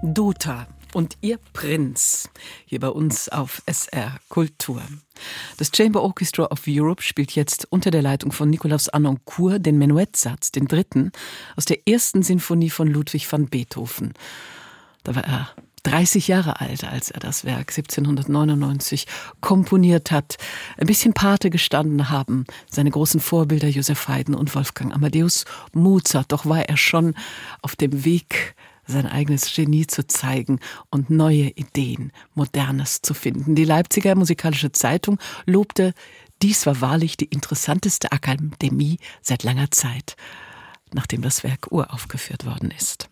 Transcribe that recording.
Dota und ihr Prinz, hier bei uns auf SR Kultur. Das Chamber Orchestra of Europe spielt jetzt unter der Leitung von Nikolaus Harnoncourt den Menuettsatz, den dritten, aus der ersten Sinfonie von Ludwig van Beethoven. Da war er 30 Jahre alt, als er das Werk 1799 komponiert hat. Ein bisschen Pate gestanden haben seine großen Vorbilder Joseph Haydn und Wolfgang Amadeus Mozart. Doch war er schon auf dem Weg, sein eigenes Genie zu zeigen und neue Ideen, Modernes zu finden. Die Leipziger Musikalische Zeitung lobte, dies war wahrlich die interessanteste Akademie seit langer Zeit, nachdem das Werk uraufgeführt worden ist.